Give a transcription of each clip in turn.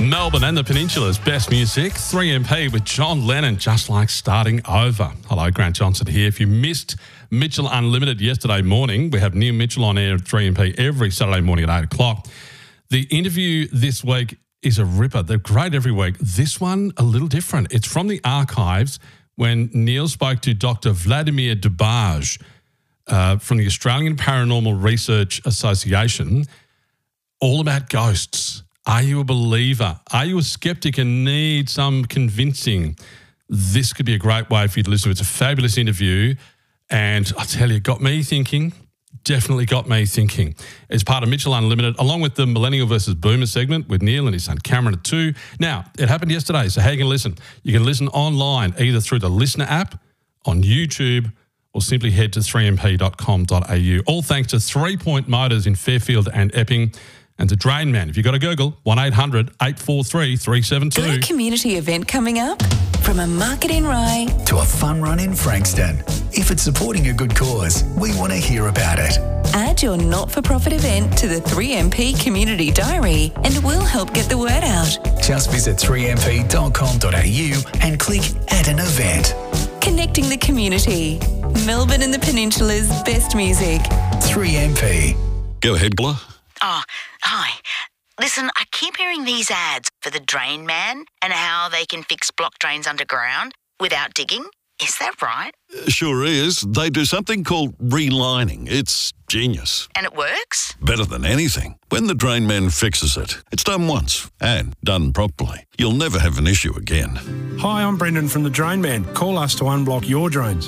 Melbourne and the Peninsula's best music, 3MP with John Lennon, Just Like Starting Over. Hello, Grant Johnson here. If you missed Mitchell Unlimited yesterday morning, we have Neil Mitchell on air at 3MP every Saturday morning at 8 o'clock. The interview this week is a ripper. They're great every week. This one, a little different. It's from the archives when Neil spoke to Dr. Vladimir Dubaj from the Australian Paranormal Research Association, all about ghosts. Are you a believer? Are you a skeptic and need some convincing? This could be a great way for you to listen to. It's a fabulous interview, and I tell you, it got me thinking. Definitely got me thinking. It's part of Mitchell Unlimited, along with the Millennial versus Boomer segment with Neil and his son Cameron at 2. Now, it happened yesterday, so how are you going to listen? You can listen online, either through the Listener app, on YouTube, or simply head to 3mp.com.au. All thanks to 3 Point Motors in Fairfield and Epping. And to Drain Man, if you've got to Google, 1-800-843-372. Got a community event coming up? From a market in Rye to a fun run in Frankston. If it's supporting a good cause, we want to hear about it. Add your not-for-profit event to the 3MP Community Diary and we'll help get the word out. Just visit 3mp.com.au and click Add an Event. Connecting the community. Melbourne and the Peninsula's best music. 3MP. Go ahead, Blah. Oh, hi. Listen, I keep hearing these ads for the Drain Man and how they can fix blocked drains underground without digging. Is that right? Sure is. They do something called relining. It's genius. And it works? Better than anything. When the Drain Man fixes it, it's done once and done properly. You'll never have an issue again. Hi, I'm Brendan from the Drain Man. Call us to unblock your drains.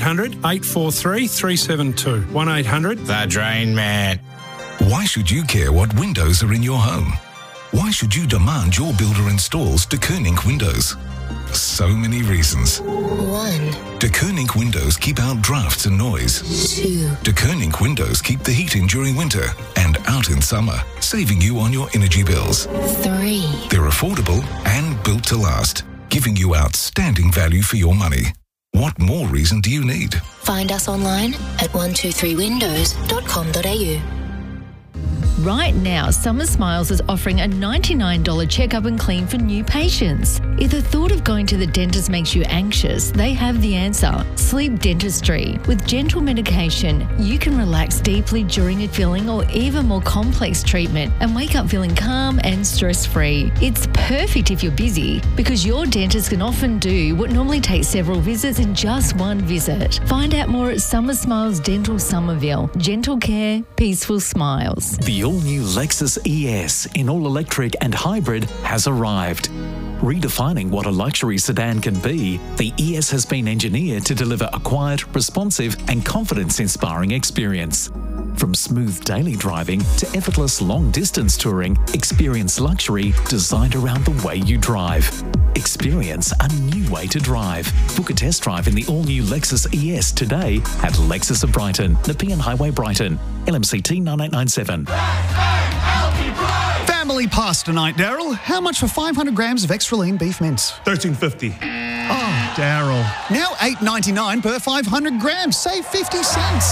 1-800-843-372. 1-800... The Drain Man. Why should you care what windows are in your home? Why should you demand your builder installs De Koning windows? So many reasons. 1. De Koning windows keep out drafts and noise. 2. De Koning windows keep the heat in during winter and out in summer, saving you on your energy bills. 3. They're affordable and built to last, giving you outstanding value for your money. What more reason do you need? Find us online at 123windows.com.au. Right now, Summer Smiles is offering a $99 checkup and clean for new patients. If the thought of going to the dentist makes you anxious, they have the answer. Sleep Dentistry. With gentle medication, you can relax deeply during a filling or even more complex treatment and wake up feeling calm and stress-free. It's perfect if you're busy because your dentist can often do what normally takes several visits in just one visit. Find out more at Summer Smiles Dental Somerville. Gentle care, peaceful smiles. The all-new Lexus ES in all-electric and hybrid has arrived. Redefining what a luxury sedan can be, the ES has been engineered to deliver a quiet, responsive and confidence-inspiring experience. From smooth daily driving to effortless long-distance touring, experience luxury designed around the way you drive. Experience a new way to drive. Book a test drive in the all-new Lexus ES today at Lexus of Brighton, Nepean Highway, Brighton. LMCT 9897. Family pasta night, Daryl. How much for 500 grams of extra lean beef mince? $13.50. Oh, Daryl. Now $8.99 per 500 grams. Save 50 cents.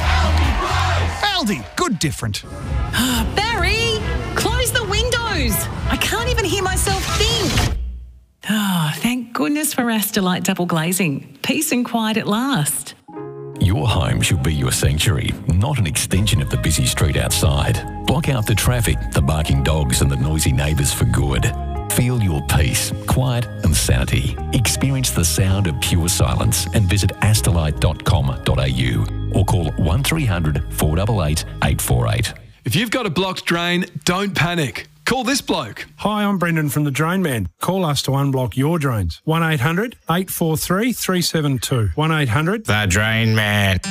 Aldi. Good different. Barry, close the windows. I can't even hear myself think. Thank goodness for Astelite double glazing. Peace and quiet at last. Your home should be your sanctuary, not an extension of the busy street outside. Block out the traffic, the barking dogs and the noisy neighbours for good. Feel your peace, quiet and sanity. Experience the sound of pure silence and visit astelite.com.au or call 1300 488 848. If you've got a blocked drain, don't panic. Call this bloke. Hi, I'm Brendan from the Drain Man. Call us to unblock your drains. 1-800-843-372. 1-800... The Drain Man.